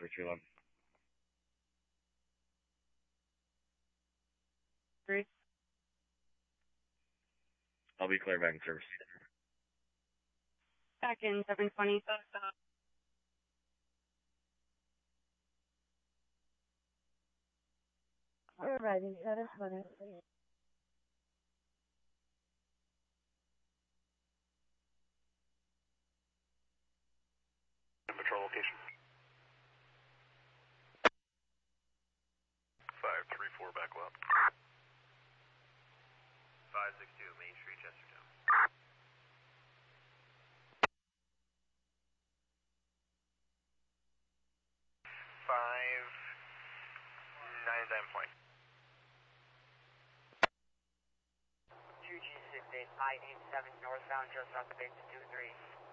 for 211. 3. I'll be clear back in service. Back in 720. Arriving 720. Patrol location. 534 back left. 562 Main Street, Chestertown. 599 point. 2G68 I-87 northbound just off the base of 23.